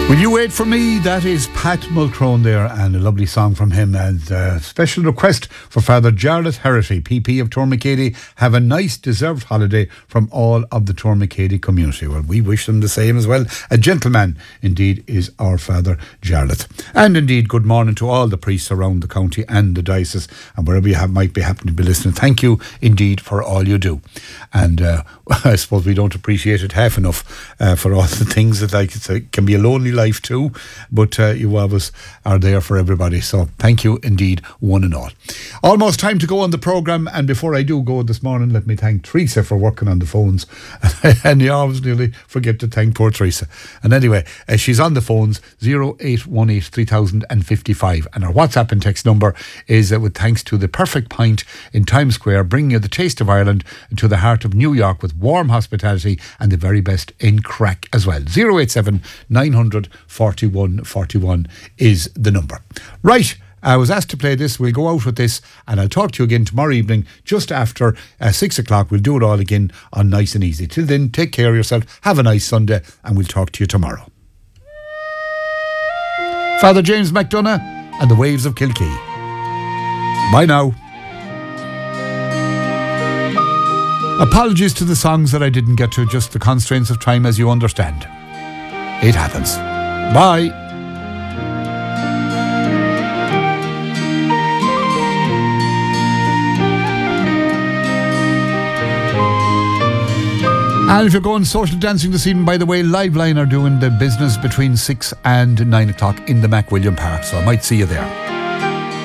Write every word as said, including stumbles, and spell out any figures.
Will You Wait For Me? That is Pat Mulcrone there, and a lovely song from him. And a special request for Father Jarlath Herity, P P of Tormacady. Have a nice deserved holiday from all of the Tormacady community. Well, we wish them the same as well. A gentleman indeed is our Father Jarlath. And indeed, good morning to all the priests around the county and the diocese, and wherever you have, might be happening to be listening. Thank you indeed for all you do. And uh, I suppose we don't appreciate it half enough uh, for all the things that, like, it's a, can be a lonely life too, but uh, you always are there for everybody. So thank you indeed, one and all. Almost time to go on the programme, and before I do go this morning, let me thank Teresa for working on the phones. And you always nearly forget to thank poor Teresa. And anyway, uh, she's on the phones, zero eight one eight three thousand fifty-five, and our WhatsApp and text number is uh, with thanks to the Perfect Pint in Times Square, bringing you the taste of Ireland to the heart of New York with warm hospitality and the very best in crack as well. zero eight seven nine hundred forty-one forty-one is the number. Right, I was asked to play this. We'll go out with this, and I'll talk to you again tomorrow evening just after uh, six o'clock. We'll do it all again on Nice and Easy. Till then, take care of yourself, have a nice Sunday, and we'll talk to you tomorrow. Father James McDonough and the Waves of Kilkee. Bye now. Apologies to the songs that I didn't get to, just the constraints of time, as you understand. It happens. Bye. And if you're going social dancing this evening, by the way, Liveline are doing the business between six and nine o'clock in the Mac William Park, so I might see you there.